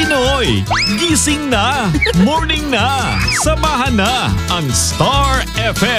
Pinoy, gising na, morning na, samahan na ang Star FM.